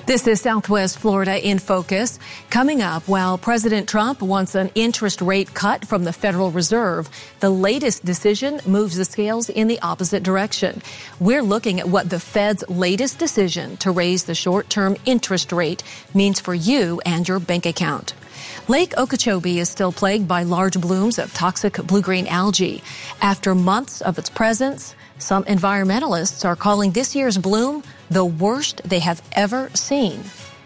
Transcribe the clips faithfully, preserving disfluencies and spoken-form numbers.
This is Southwest Florida in Focus. Coming up, while President Trump wants an interest rate cut from the Federal Reserve, the latest decision moves the scales in the opposite direction. We're looking at what the Fed's latest decision to raise the short-term interest rate means for you and your bank account. Lake Okeechobee is still plagued by large blooms of toxic blue-green algae. After months of its presence, some environmentalists are calling this year's bloom the worst they have ever seen.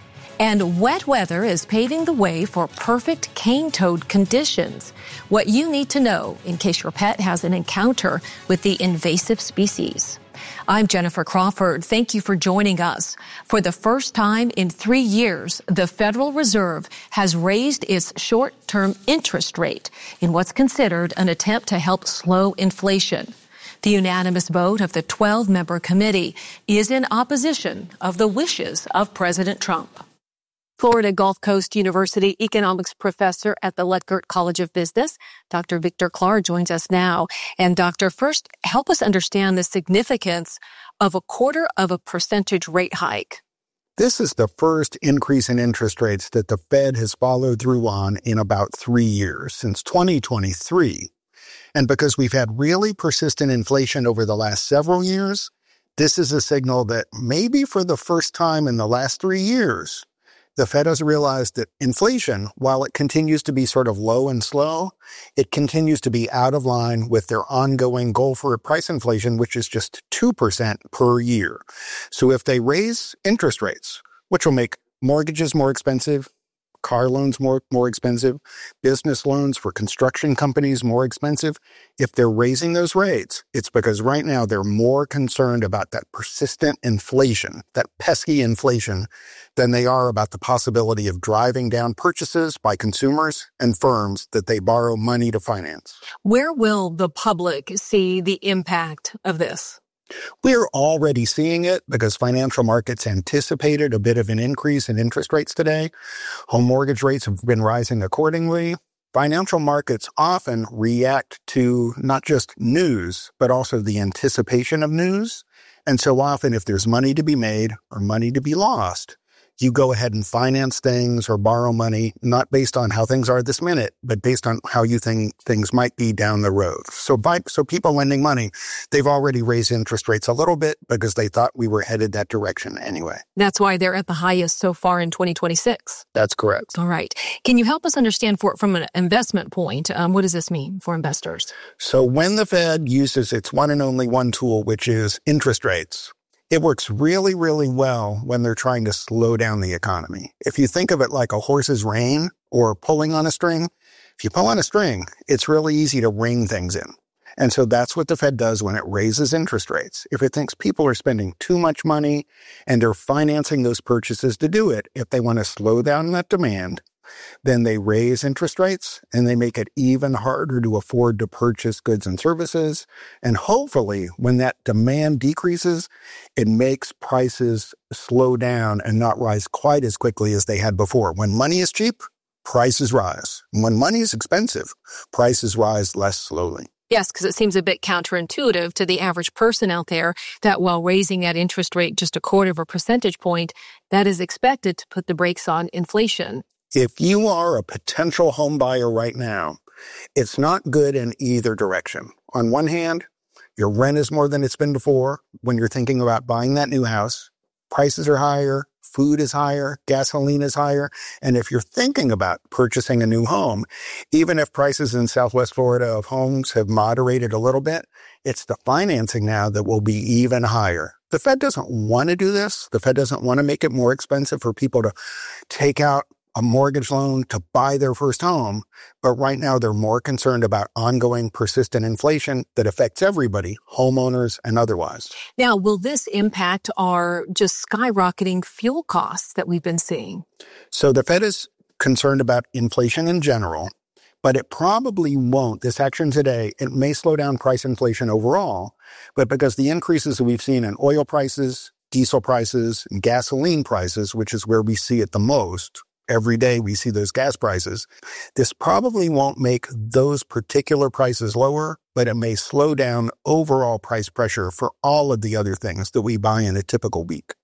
And wet weather is paving the way for perfect cane toad conditions. What you need to know in case your pet has an encounter with the invasive species. I'm Jennifer Crawford. Thank you for joining us. For the first time in three years, the Federal Reserve has raised its short-term interest rate in what's considered an attempt to help slow inflation. The unanimous vote of the twelve-member committee is in opposition of the wishes of President Trump. Florida Gulf Coast University economics professor at the Lutgert College of Business, Doctor Victor Clark, joins us now. And Doctor, first, help us understand the significance of a quarter of a percentage rate hike. This is the first increase in interest rates that the Fed has followed through on in about three years, since twenty twenty-three. And because we've had really persistent inflation over the last several years, this is a signal that maybe for the first time in the last three years, the Fed has realized that inflation, while it continues to be sort of low and slow, it continues to be out of line with their ongoing goal for price inflation, which is just two percent per year. So if they raise interest rates, which will make mortgages more expensive, car loans more, more expensive, business loans for construction companies more expensive. If they're raising those rates, it's because right now they're more concerned about that persistent inflation, that pesky inflation, than they are about the possibility of driving down purchases by consumers and firms that they borrow money to finance. Where will the public see the impact of this? We're already seeing it because financial markets anticipated a bit of an increase in interest rates today. Home mortgage rates have been rising accordingly. Financial markets often react to not just news, but also the anticipation of news. And so often if there's money to be made or money to be lost, you go ahead and finance things or borrow money, not based on how things are this minute, but based on how you think things might be down the road. So by, so people lending money, they've already raised interest rates a little bit because they thought we were headed that direction anyway. That's why they're at the highest so far in twenty twenty-six. That's correct. All right. Can you help us understand for, from an investment point, um, what does this mean for investors? So when the Fed uses its one and only one tool, which is interest rates, it works really, really well when they're trying to slow down the economy. If you think of it like a horse's rein or pulling on a string, if you pull on a string, it's really easy to ring things in. And so that's what the Fed does when it raises interest rates. If it thinks people are spending too much money and they're financing those purchases to do it, if they want to slow down that demand, then they raise interest rates and they make it even harder to afford to purchase goods and services. And hopefully, when that demand decreases, it makes prices slow down and not rise quite as quickly as they had before. When money is cheap, prices rise. When money is expensive, prices rise less slowly. Yes, because it seems a bit counterintuitive to the average person out there that while raising that interest rate just a quarter of a percentage point, that is expected to put the brakes on inflation. If you are a potential home buyer right now, it's not good in either direction. On one hand, your rent is more than it's been before when you're thinking about buying that new house. Prices are higher, food is higher, gasoline is higher. And if you're thinking about purchasing a new home, even if prices in Southwest Florida of homes have moderated a little bit, it's the financing now that will be even higher. The Fed doesn't want to do this. The Fed doesn't want to make it more expensive for people to take out a mortgage loan to buy their first home, but right now they're more concerned about ongoing persistent inflation that affects everybody, homeowners and otherwise. Now, will this impact our just skyrocketing fuel costs that we've been seeing? So the Fed is concerned about inflation in general, but it probably won't. This action today, it may slow down price inflation overall, but because the increases that we've seen in oil prices, diesel prices, and gasoline prices, which is where we see it the most, every day we see those gas prices. This probably won't make those particular prices lower, but it may slow down overall price pressure for all of the other things that we buy in a typical week.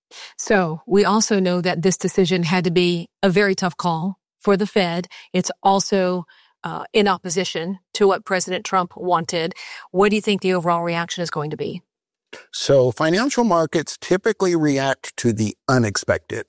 So we also know that this decision had to be a very tough call for the Fed. It's also uh, in opposition to what President Trump wanted. What do you think the overall reaction is going to be? So financial markets typically react to the unexpected.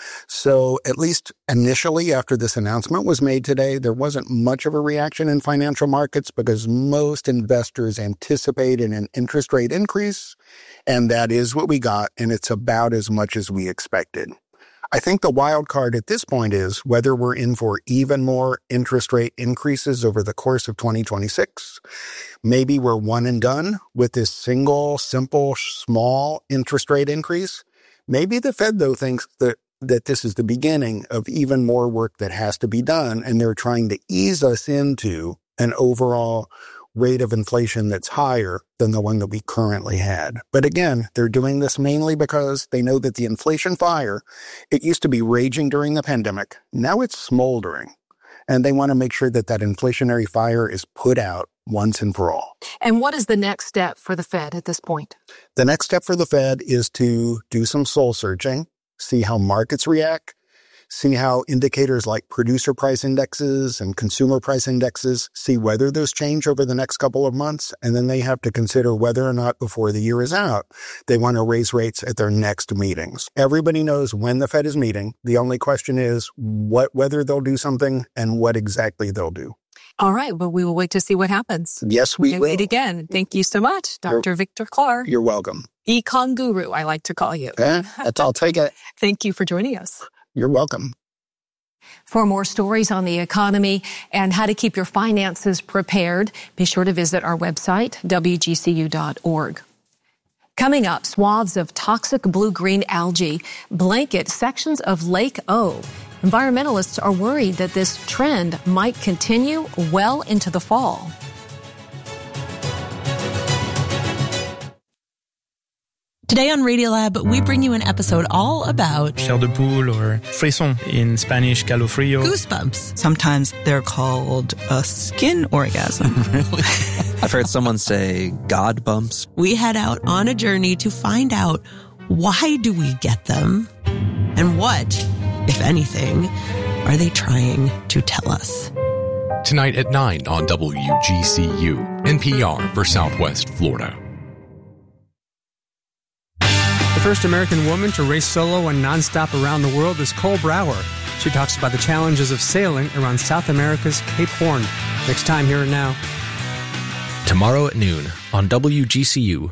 So at least initially after this announcement was made today, there wasn't much of a reaction in financial markets because most investors anticipated an interest rate increase, and that is what we got, and it's about as much as we expected. I think the wild card at this point is whether we're in for even more interest rate increases over the course of twenty twenty-six. Maybe we're one and done with this single, simple, small interest rate increase. Maybe the Fed, though, thinks that that this is the beginning of even more work that has to be done, and they're trying to ease us into an overall rate of inflation that's higher than the one that we currently had. But again, they're doing this mainly because they know that the inflation fire, it used to be raging during the pandemic. Now it's smoldering. And they want to make sure that that inflationary fire is put out once and for all. And what is the next step for the Fed at this point? The next step for the Fed is to do some soul searching, see how markets react, see how indicators like producer price indexes and consumer price indexes, see whether those change over the next couple of months, and then they have to consider whether or not before the year is out, they want to raise rates at their next meetings. Everybody knows when the Fed is meeting. The only question is what whether they'll do something and what exactly they'll do. All right, well, we will wait to see what happens. Yes, we and will. Wait again. Thank you so much, Doctor You're, Victor Clark. You're welcome. Econ Guru, I like to call you. Eh, that's, I'll take it. Thank you for joining us. You're welcome. For more stories on the economy and how to keep your finances prepared, be sure to visit our website, W G C U dot org. Coming up, swaths of toxic blue-green algae blanket sections of Lake O. Environmentalists are worried that this trend might continue well into the fall. Today on Radiolab, we bring you an episode all about chair de poule or frisson, in Spanish, calofrío. Goosebumps. Sometimes they're called a skin orgasm. Really? I've heard someone say God bumps. We head out on a journey to find out why do we get them and what, if anything, are they trying to tell us? Tonight at nine on W G C U, N P R for Southwest Florida. The first American woman to race solo and nonstop around the world is Cole Brower. She talks about the challenges of sailing around South America's Cape Horn. Next time, Here and Now. Tomorrow at noon on W G C U.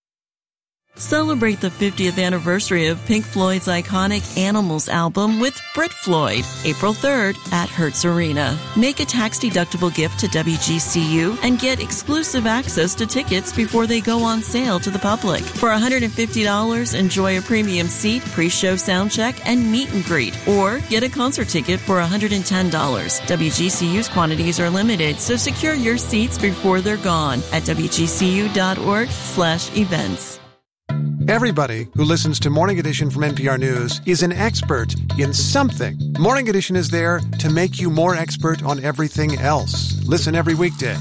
Celebrate the fiftieth anniversary of Pink Floyd's iconic Animals album with Brit Floyd, April third at Hertz Arena. Make a tax-deductible gift to W G C U and get exclusive access to tickets before they go on sale to the public. For one hundred fifty dollars, enjoy a premium seat, pre-show sound check, and meet and greet. Or get a concert ticket for one hundred ten dollars. W G C U's quantities are limited, so secure your seats before they're gone at W G C U dot org slash events. Everybody who listens to Morning Edition from N P R News is an expert in something. Morning Edition is there to make you more expert on everything else. Listen every weekday.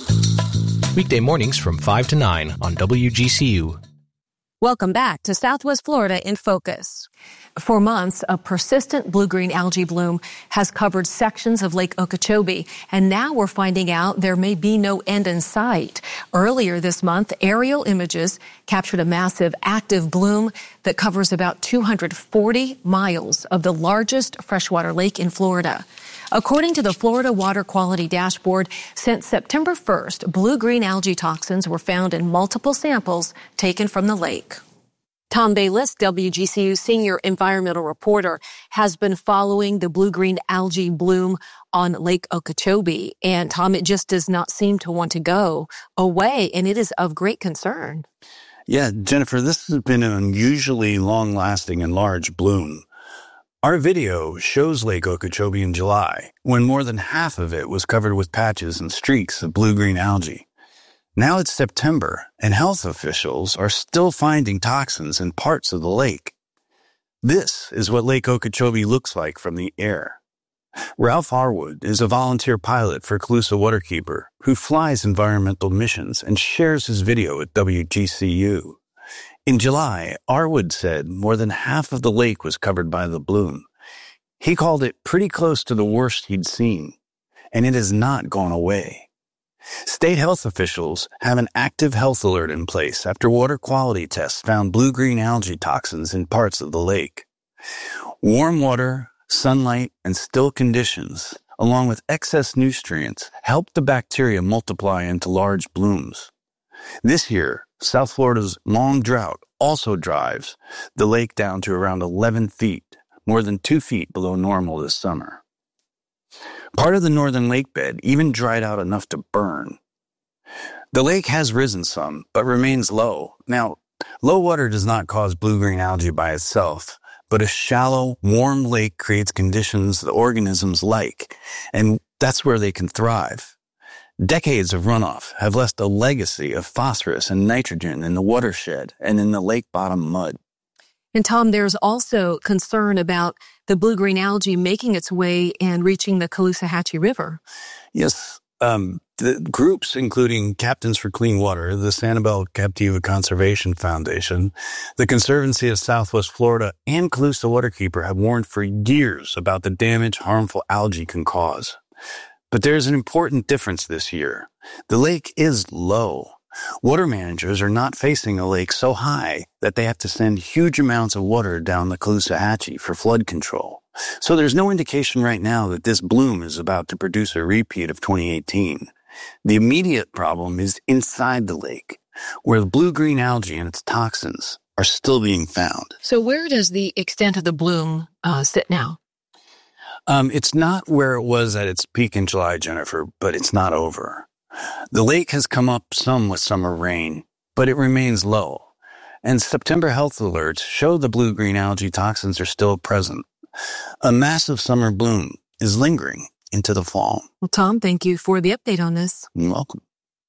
Weekday mornings from five to nine on W G C U. Welcome back to Southwest Florida in Focus. For months, a persistent blue-green algae bloom has covered sections of Lake Okeechobee, and now we're finding out there may be no end in sight. Earlier this month, aerial images captured a massive active bloom that covers about two hundred forty miles of the largest freshwater lake in Florida. According to the Florida Water Quality Dashboard, since September first, blue-green algae toxins were found in multiple samples taken from the lake. Tom Bayliss, W G C U senior environmental reporter, has been following the blue-green algae bloom on Lake Okeechobee. And Tom, it just does not seem to want to go away, and it is of great concern. Yeah, Jennifer, this has been an unusually long-lasting and large bloom. Our video shows Lake Okeechobee in July, when more than half of it was covered with patches and streaks of blue-green algae. Now it's September, and health officials are still finding toxins in parts of the lake. This is what Lake Okeechobee looks like from the air. Ralph Harwood is a volunteer pilot for Calusa Waterkeeper who flies environmental missions and shares his video at W G C U. In July, Arwood said more than half of the lake was covered by the bloom. He called it pretty close to the worst he'd seen, and it has not gone away. State health officials have an active health alert in place after water quality tests found blue-green algae toxins in parts of the lake. Warm water, sunlight, and still conditions, along with excess nutrients, help the bacteria multiply into large blooms. This year, South Florida's long drought also drives the lake down to around eleven feet, more than two feet below normal this summer. Part of the northern lake bed even dried out enough to burn. The lake has risen some, but remains low. Now, low water does not cause blue-green algae by itself, but a shallow, warm lake creates conditions the organisms like, and that's where they can thrive. Decades of runoff have left a legacy of phosphorus and nitrogen in the watershed and in the lake bottom mud. And Tom, there's also concern about the blue-green algae making its way and reaching the Caloosahatchee River. Yes, um, the groups including Captains for Clean Water, the Sanibel Captiva Conservation Foundation, the Conservancy of Southwest Florida, and Calusa Waterkeeper have warned for years about the damage harmful algae can cause. But there's an important difference this year. The lake is low. Water managers are not facing a lake so high that they have to send huge amounts of water down the Caloosahatchee for flood control. So there's no indication right now that this bloom is about to produce a repeat of twenty eighteen. The immediate problem is inside the lake, where the blue-green algae and its toxins are still being found. So where does the extent of the bloom uh, sit now? Um, it's not where it was at its peak in July, Jennifer, but it's not over. The lake has come up some with summer rain, but it remains low. And September health alerts show the blue-green algae toxins are still present. A massive summer bloom is lingering into the fall. Well, Tom, thank you for the update on this. You're welcome.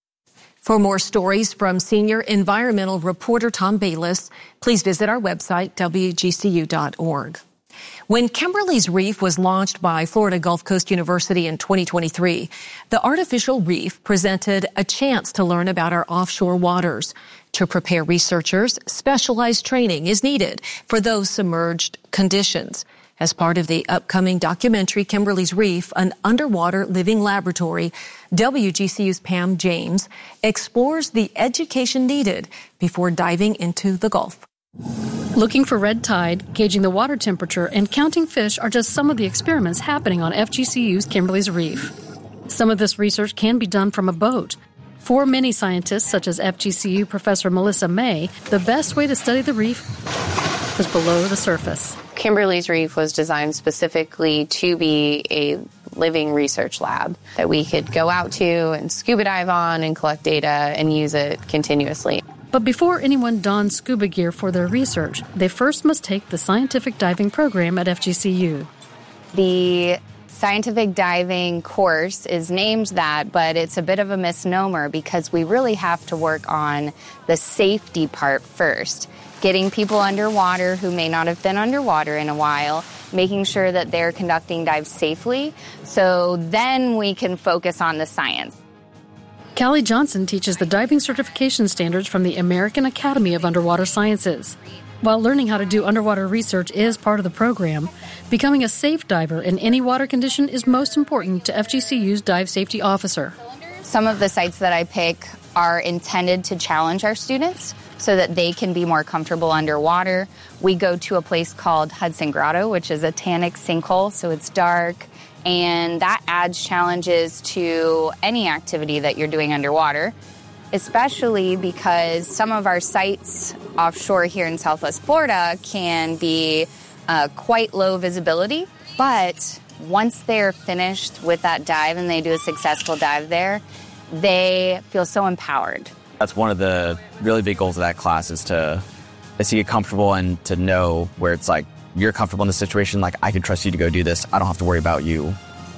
For more stories from senior environmental reporter Tom Bayliss, please visit our website, W G C U dot org. When Kimberley's Reef was launched by Florida Gulf Coast University in twenty twenty-three, the artificial reef presented a chance to learn about our offshore waters. To prepare researchers, specialized training is needed for those submerged conditions. As part of the upcoming documentary, Kimberley's Reef, an underwater living laboratory, W G C U's Pam James explores the education needed before diving into the Gulf. Looking for red tide, gauging the water temperature, and counting fish are just some of the experiments happening on F G C U's Kimberley's Reef. Some of this research can be done from a boat. For many scientists, such as F G C U Professor Melissa May, the best way to study the reef is below the surface. Kimberley's Reef was designed specifically to be a living research lab that we could go out to and scuba dive on and collect data and use it continuously. But before anyone dons scuba gear for their research, they first must take the scientific diving program at F G C U. The scientific diving course is named that, but it's a bit of a misnomer because we really have to work on the safety part first. Getting people underwater who may not have been underwater in a while, making sure that they're conducting dives safely, so then we can focus on the science. Callie Johnson teaches the diving certification standards from the American Academy of Underwater Sciences. While learning how to do underwater research is part of the program, becoming a safe diver in any water condition is most important to F G C U's dive safety officer. Some of the sites that I pick are intended to challenge our students so that they can be more comfortable underwater. We go to a place called Hudson Grotto, which is a tannic sinkhole, so it's dark, and that adds challenges to any activity that you're doing underwater, especially because some of our sites offshore here in Southwest Florida can be uh, quite low visibility, but once they're finished with that dive and they do a successful dive there, they feel so empowered. That's one of the really big goals of that class is to, is to get comfortable and to know where it's like, you're comfortable in the situation, like I can trust you to go do this. I don't have to worry about you.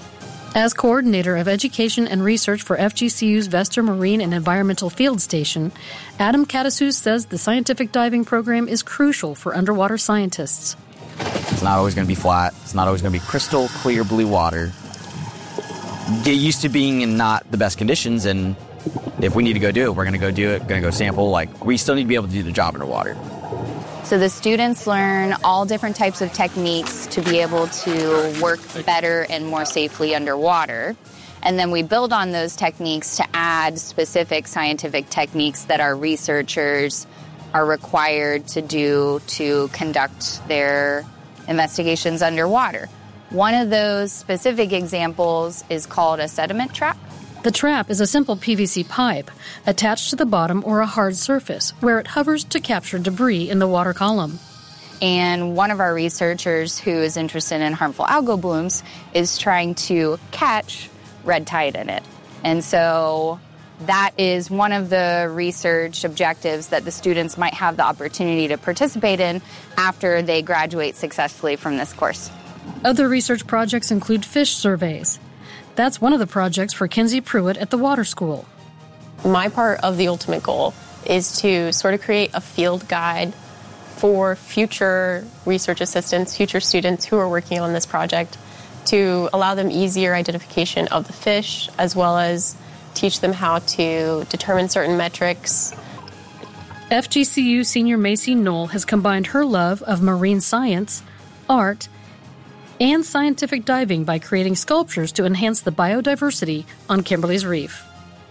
As coordinator of education and research for F G C U's Vester Marine and Environmental Field Station, Adam Katasus says the scientific diving program is crucial for underwater scientists. It's not always going to be flat. It's not always going to be crystal clear blue water. Get used to being in not the best conditions, and If we need to go do it, we're going to go do it, going to go sample. Like, we still need to be able to do the job underwater. So the students learn all different types of techniques to be able to work better and more safely underwater. And then we build on those techniques to add specific scientific techniques that our researchers are required to do to conduct their investigations underwater. One of those specific examples is called a sediment trap. The trap is a simple P V C pipe attached to the bottom or a hard surface where it hovers to capture debris in the water column. And one of our researchers who is interested in harmful algal blooms is trying to catch red tide in it. And so that is one of the research objectives that the students might have the opportunity to participate in after they graduate successfully from this course. Other research projects include fish surveys. That's one of the projects for Kinsey Pruitt at the Water School. My part of the ultimate goal is to sort of create a field guide for future research assistants, future students who are working on this project, to allow them easier identification of the fish, as well as teach them how to determine certain metrics. F G C U senior Macy Knoll has combined her love of marine science, art, and scientific diving by creating sculptures to enhance the biodiversity on Kimberly's Reef.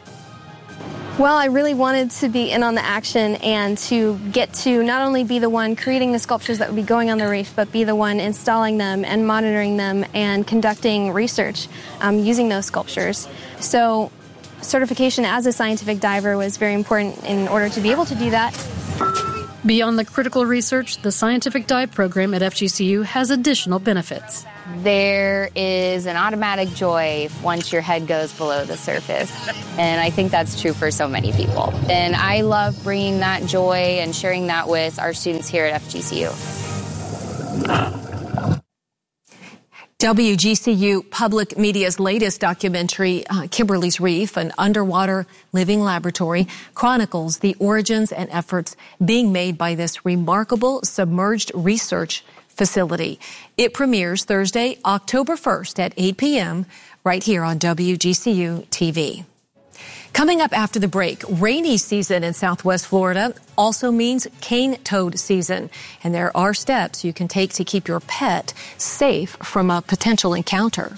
Well, I really wanted to be in on the action and to get to not only be the one creating the sculptures that would be going on the reef, but be the one installing them and monitoring them and conducting research um, using those sculptures. So certification as a scientific diver was very important in order to be able to do that. Beyond the critical research, the Scientific Dive program at F G C U has additional benefits. There is an automatic joy once your head goes below the surface. And I think that's true for so many people. And I love bringing that joy and sharing that with our students here at F G C U. W G C U Public Media's latest documentary, uh, Kimberly's Reef, an underwater living laboratory, chronicles the origins and efforts being made by this remarkable submerged research facility. It premieres Thursday, October first at eight p.m. right here on W G C U T V. Coming up after the break, rainy season in Southwest Florida also means cane toad season. And there are steps you can take to keep your pet safe from a potential encounter.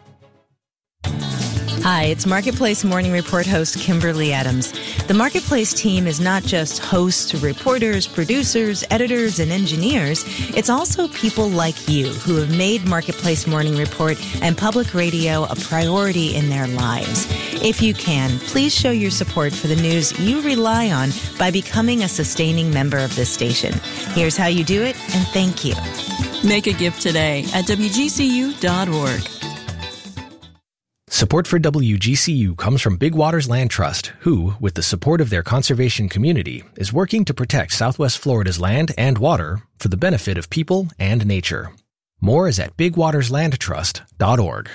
Hi, it's Marketplace Morning Report host Kimberly Adams. The Marketplace team is not just hosts, reporters, producers, editors, and engineers. It's also people like you who have made Marketplace Morning Report and public radio a priority in their lives. If you can, please show your support for the news you rely on by becoming a sustaining member of this station. Here's how you do it, and thank you. Make a gift today at W G C U dot org. Support for W G C U comes from Big Waters Land Trust, who, with the support of their conservation community, is working to protect Southwest Florida's land and water for the benefit of people and nature. More is at big waters land trust dot org.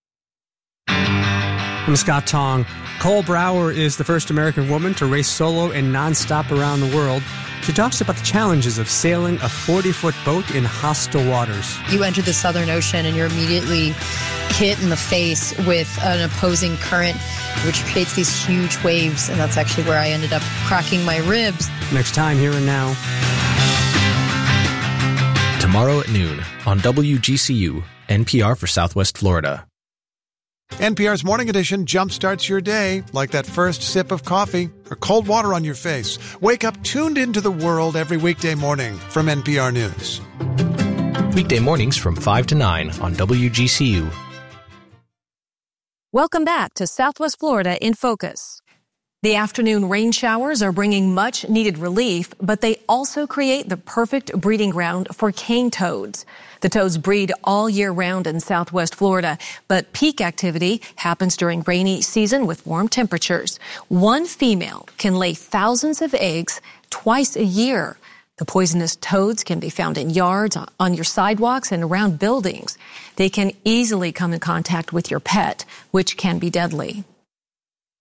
I'm Scott Tong. Cole Brower is the first American woman to race solo and nonstop around the world. She talks about the challenges of sailing a forty-foot boat in hostile waters. You enter the Southern Ocean and you're immediately hit in the face with an opposing current, which creates these huge waves, and that's actually where I ended up cracking my ribs. Next time, Here and Now. Tomorrow at noon on W G C U, N P R for Southwest Florida. N P R's Morning Edition jumpstarts your day like that first sip of coffee or cold water on your face. Wake up tuned into the world every weekday morning from N P R News. Weekday mornings from five to nine on W G C U. Welcome back to Southwest Florida in Focus. The afternoon rain showers are bringing much needed relief, but they also create the perfect breeding ground for cane toads. The toads breed all year round in Southwest Florida, but peak activity happens during rainy season with warm temperatures. One female can lay thousands of eggs twice a year. The poisonous toads can be found in yards, on your sidewalks, and around buildings. They can easily come in contact with your pet, which can be deadly.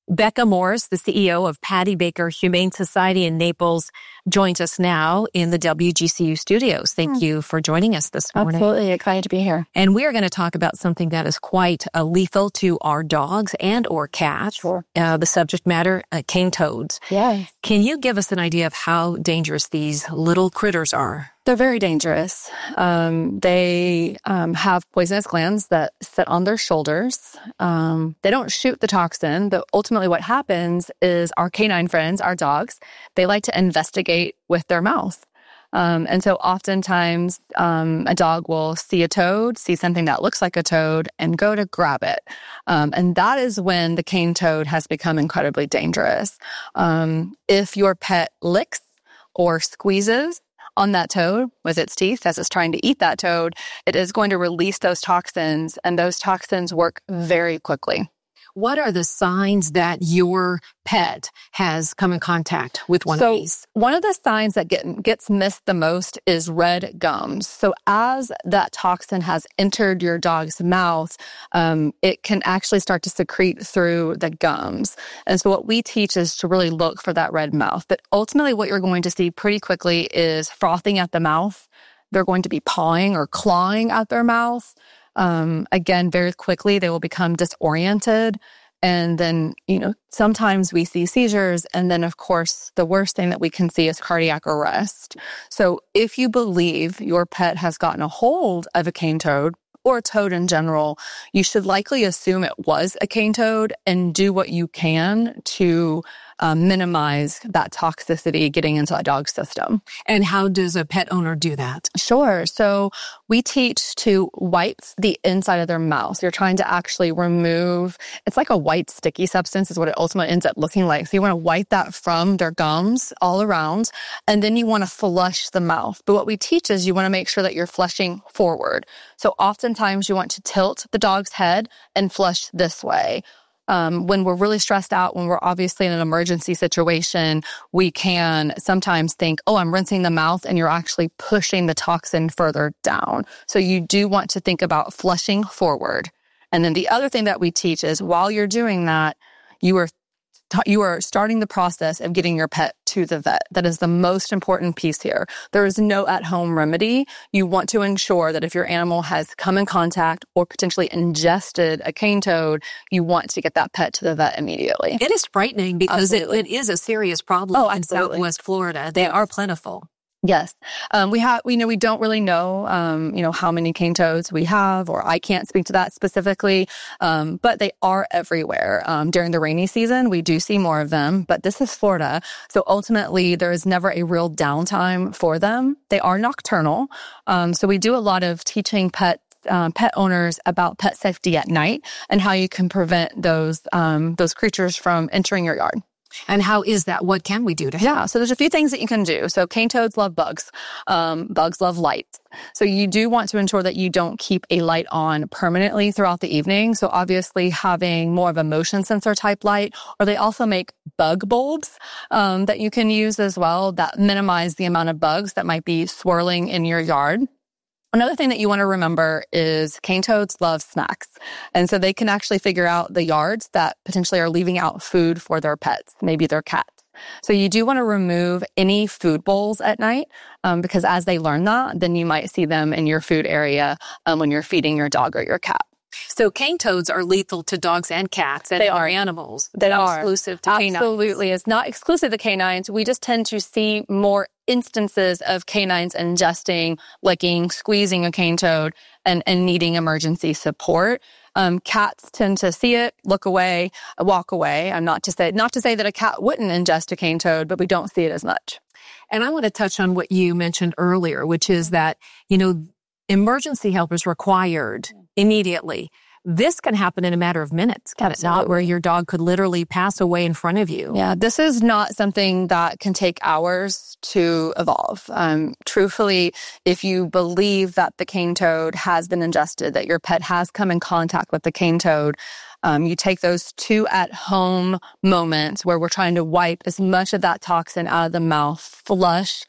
Becca Morris, the C E O of Patty Baker Humane Society in Naples, joins us now in the W G C U studios. Thank mm. you for joining us this morning. Absolutely. Excited to be here. And we are going to talk about something that is quite uh, lethal to our dogs and or cats. Sure. Uh, the subject matter, uh, cane toads. Yeah. Can you give us an idea of how dangerous these little critters are? They're very dangerous. Um, they um, have poisonous glands that sit on their shoulders. Um, they don't shoot the toxin, but ultimately what happens is our canine friends, our dogs, they like to investigate with their mouth. Um, and so oftentimes um, a dog will see a toad, see something that looks like a toad, and go to grab it. Um, and that is when the cane toad has become incredibly dangerous. Um, if your pet licks or squeezes on that toad with its teeth as it's trying to eat that toad, it is going to release those toxins, and those toxins work very quickly. What are the signs that your pet has come in contact with one so of these? One of the signs that get, gets missed the most is red gums. So as that toxin has entered your dog's mouth, um, it can actually start to secrete through the gums. And so what we teach is to really look for that red mouth. But ultimately what you're going to see pretty quickly is frothing at the mouth. They're going to be pawing or clawing at their mouth. Um, again, very quickly, they will become disoriented. And then, you know, sometimes we see seizures. And then, of course, the worst thing that we can see is cardiac arrest. So if you believe your pet has gotten a hold of a cane toad or a toad in general, you should likely assume it was a cane toad and do what you can to um, minimize that toxicity getting into a dog's system. And how does a pet owner do that? Sure. So we teach to wipe the inside of their mouth. You're trying to actually remove, it's like a white sticky substance is what it ultimately ends up looking like. So you want to wipe that from their gums all around, and then you want to flush the mouth. But what we teach is you want to make sure that you're flushing forward. So oftentimes you want to tilt the dog's head and flush this way. Um, when we're really stressed out, when we're obviously in an emergency situation, we can sometimes think, oh, I'm rinsing the mouth, and you're actually pushing the toxin further down. So you do want to think about flushing forward. And then the other thing that we teach is while you're doing that, you are you are starting the process of getting your pet to the vet. That is the most important piece here. There is no at-home remedy. You want to ensure that if your animal has come in contact or potentially ingested a cane toad, you want to get that pet to the vet immediately. It is frightening because it, it is a serious problem oh, in Southwest Florida. They are plentiful. Yes. Um, we have, we know, we don't really know, um, you know, how many cane toads we have, or I can't speak to that specifically. Um, but they are everywhere. Um, during the rainy season, we do see more of them, but this is Florida. So ultimately there is never a real downtime for them. They are nocturnal. Um, so we do a lot of teaching pet Um, pet owners about pet safety at night and how you can prevent those, um, those creatures from entering your yard. And how is that? What can we do to help? Yeah, so there's a few things that you can do. So cane toads love bugs. Um, bugs love light. So you do want to ensure that you don't keep a light on permanently throughout the evening. So obviously having more of a motion sensor type light, or they also make bug bulbs um, that you can use as well that minimize the amount of bugs that might be swirling in your yard. Another thing that you want to remember is cane toads love snacks. And so they can actually figure out the yards that potentially are leaving out food for their pets, maybe their cats. So you do want to remove any food bowls at night um, because as they learn that, then you might see them in your food area um, when you're feeding your dog or your cat. So cane toads are lethal to dogs and cats and they are are animals. They not are exclusive to canines. Absolutely. It's not exclusive to canines. We just tend to see more instances of canines ingesting, licking, squeezing a cane toad and, and needing emergency support. Um, cats tend to see it, look away, walk away. I'm not to say, not to say that a cat wouldn't ingest a cane toad, but we don't see it as much. And I want to touch on what you mentioned earlier, which is that, you know, emergency help is required immediately. This can happen in a matter of minutes, can it not? Where your dog could literally pass away in front of you. Yeah, this is not something that can take hours to evolve. Um, truthfully, if you believe that the cane toad has been ingested, that your pet has come in contact with the cane toad, um, you take those two at-home moments where we're trying to wipe as much of that toxin out of the mouth, flush,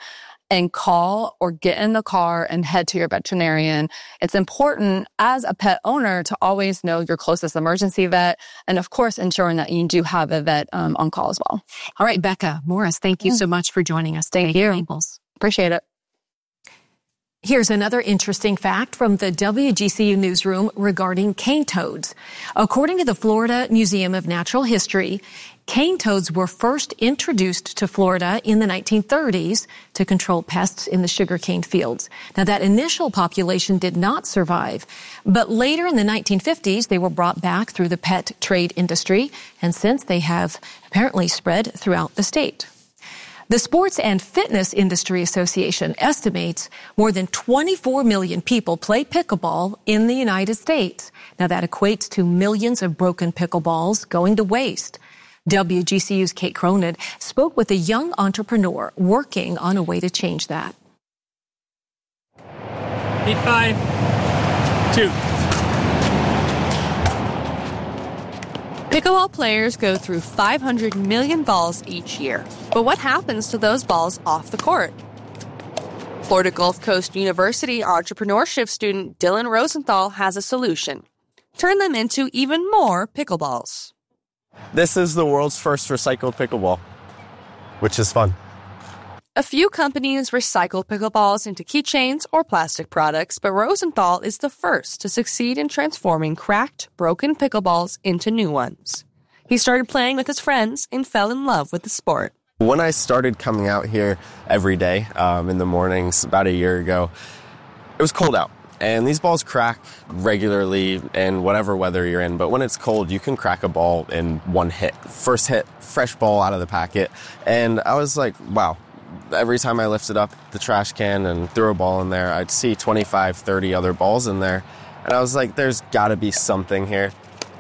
and call or get in the car and head to your veterinarian. It's important as a pet owner to always know your closest emergency vet, and of course, ensuring that you do have a vet um, on call as well. All right, Becca Morris, thank you so much for joining us today. Thank you. Naples. Appreciate it. Here's another interesting fact from the W G C U newsroom regarding cane toads. According to the Florida Museum of Natural History, cane toads were first introduced to Florida in the nineteen thirties to control pests in the sugarcane fields. Now, that initial population did not survive, but later in the nineteen fifties, they were brought back through the pet trade industry, and since they have apparently spread throughout the state. The Sports and Fitness Industry Association estimates more than twenty-four million people play pickleball in the United States. Now, that equates to millions of broken pickleballs going to waste. W G C U's Kate Cronin spoke with a young entrepreneur working on a way to change that. Eight, five, two. Pickleball players go through five hundred million balls each year. But what happens to those balls off the court? Florida Gulf Coast University entrepreneurship student Dylan Rosenthal has a solution. Turn them into even more pickleballs. This is the world's first recycled pickleball, which is fun. A few companies recycle pickleballs into keychains or plastic products, but Rosenthal is the first to succeed in transforming cracked, broken pickleballs into new ones. He started playing with his friends and fell in love with the sport. When I started coming out here every day um, in the mornings about a year ago, it was cold out. And these balls crack regularly in whatever weather you're in. But when it's cold, you can crack a ball in one hit. First hit, fresh ball out of the packet. And I was like, wow. Every time I lifted up the trash can and threw a ball in there, I'd see twenty-five, thirty other balls in there. And I was like, there's got to be something here.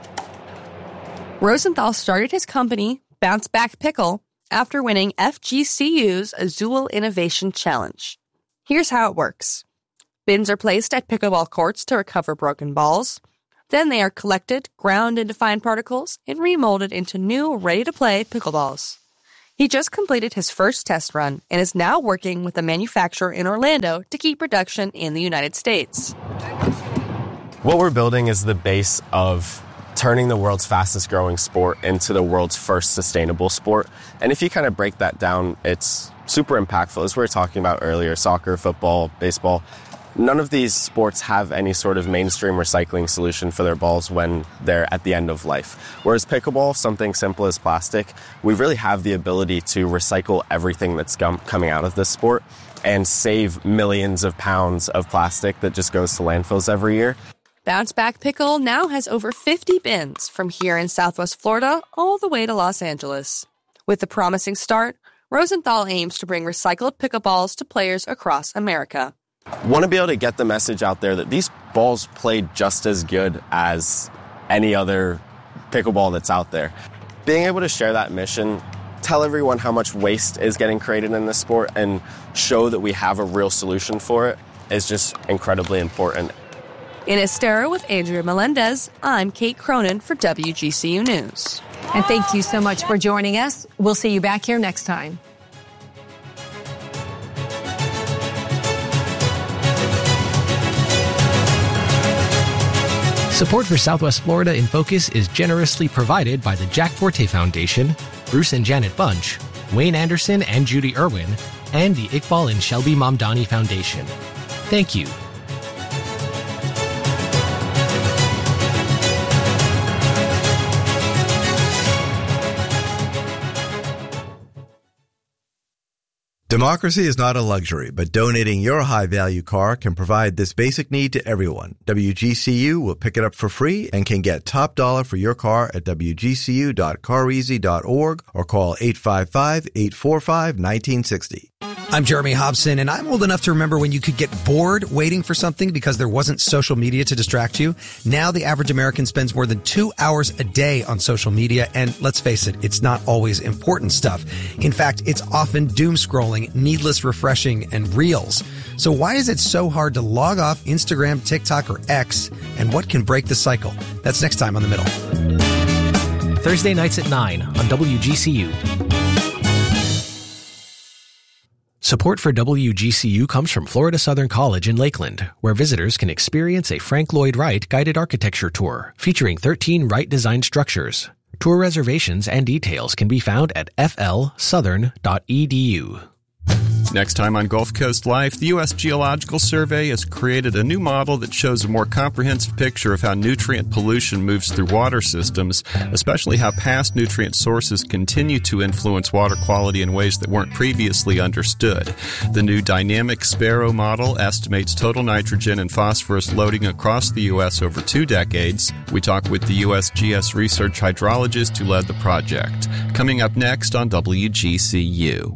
Rosenthal started his company, Bounce Back Pickle, after winning F G C U's Azul Innovation Challenge. Here's how it works. Bins are placed at pickleball courts to recover broken balls. Then they are collected, ground into fine particles, and remolded into new, ready-to-play pickleballs. He just completed his first test run and is now working with a manufacturer in Orlando to keep production in the United States. What we're building is the base of turning the world's fastest growing sport into the world's first sustainable sport. And if you kind of break that down, it's super impactful. As we were talking about earlier, soccer, football, baseball. None of these sports have any sort of mainstream recycling solution for their balls when they're at the end of life. Whereas pickleball, something simple as plastic, we really have the ability to recycle everything that's coming out of this sport and save millions of pounds of plastic that just goes to landfills every year. Bounce Back Pickle now has over fifty bins from here in Southwest Florida all the way to Los Angeles. With a promising start, Rosenthal aims to bring recycled pickleballs to players across America. Want to be able to get the message out there that these balls play just as good as any other pickleball that's out there. Being able to share that mission, tell everyone how much waste is getting created in this sport, and show that we have a real solution for it is just incredibly important. In Estero with Andrea Melendez, I'm Kate Cronin for W G C U News. And thank you so much for joining us. We'll see you back here next time. Support for Southwest Florida in Focus is generously provided by the Jack Forte Foundation, Bruce and Janet Bunch, Wayne Anderson and Judy Irwin, and the Iqbal and Shelby Mamdani Foundation. Thank you. Democracy is not a luxury, but donating your high-value car can provide this basic need to everyone. W G C U will pick it up for free and can get top dollar for your car at w g c u dot car easy dot org or call eight five five, eight four five, one nine six zero. I'm Jeremy Hobson, and I'm old enough to remember when you could get bored waiting for something because there wasn't social media to distract you. Now the average American spends more than two hours a day on social media, and let's face it, it's not always important stuff. In fact, it's often doom scrolling, needless refreshing, and reels. So why is it so hard to log off Instagram, TikTok, or X, and what can break the cycle? That's next time on The Middle. Thursday nights at nine on W G C U. Support for W G C U comes from Florida Southern College in Lakeland, where visitors can experience a Frank Lloyd Wright guided architecture tour featuring thirteen Wright-designed structures. Tour reservations and details can be found at f l southern dot e d u. Next time on Gulf Coast Life, the U S Geological Survey has created a new model that shows a more comprehensive picture of how nutrient pollution moves through water systems, especially how past nutrient sources continue to influence water quality in ways that weren't previously understood. The new dynamic Sparrow model estimates total nitrogen and phosphorus loading across the U S over two decades. We talk with the U S G S research hydrologist who led the project. Coming up next on W G C U.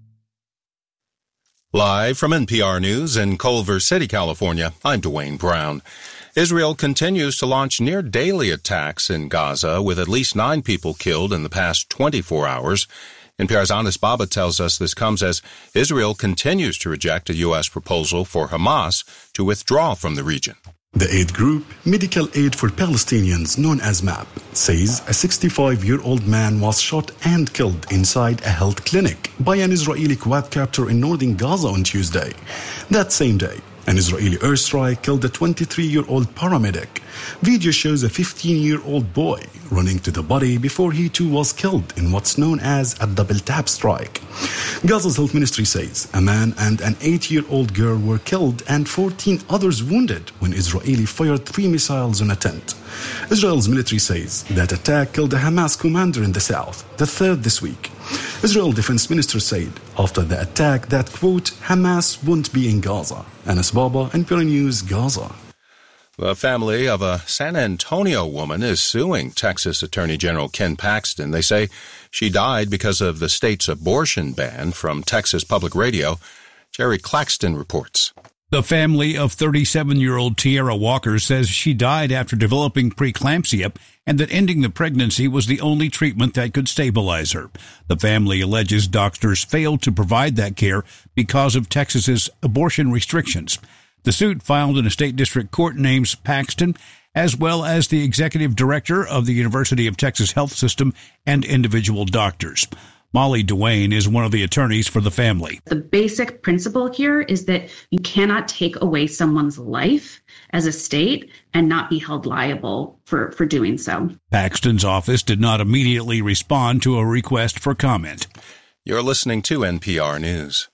Live from N P R News in Culver City, California, I'm Dwayne Brown. Israel continues to launch near-daily attacks in Gaza, with at least nine people killed in the past twenty-four hours. N P R's Anis Baba tells us this comes as Israel continues to reject a U S proposal for Hamas to withdraw from the region. The aid group, Medical Aid for Palestinians, known as MAP, says a sixty-five-year-old man was shot and killed inside a health clinic by an Israeli quadcopter in northern Gaza on Tuesday. That same day, an Israeli airstrike killed a twenty-three-year-old paramedic. Video shows a fifteen-year-old boy running to the body before he too was killed in what's known as a double-tap strike. Gaza's health ministry says a man and an eight-year-old girl were killed and fourteen others wounded when Israeli fired three missiles on a tent. Israel's military says that attack killed a Hamas commander in the south, the third this week. Israel defense minister said after the attack that, quote, Hamas won't be in Gaza. Anis Baba, N P R News, Gaza. The family of a San Antonio woman is suing Texas Attorney General Ken Paxton. They say she died because of the state's abortion ban. From Texas Public Radio, Jerry Claxton reports. The family of thirty-seven-year-old Tierra Walker says she died after developing preeclampsia and that ending the pregnancy was the only treatment that could stabilize her. The family alleges doctors failed to provide that care because of Texas's abortion restrictions. The suit filed in a state district court names Paxton, as well as the executive director of the University of Texas Health System and individual doctors. Molly Duane is one of the attorneys for the family. The basic principle here is that you cannot take away someone's life as a state and not be held liable for, for doing so. Paxton's office did not immediately respond to a request for comment. You're listening to N P R News.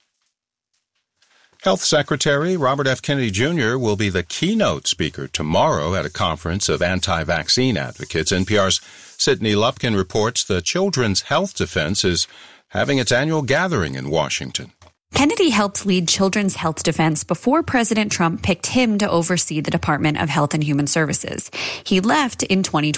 Health Secretary Robert F. Kennedy Junior will be the keynote speaker tomorrow at a conference of anti-vaccine advocates. N P R's Sydney Lupkin reports the Children's Health Defense is having its annual gathering in Washington. Kennedy helped lead Children's Health Defense before President Trump picked him to oversee the Department of Health and Human Services. He left in twenty twenty.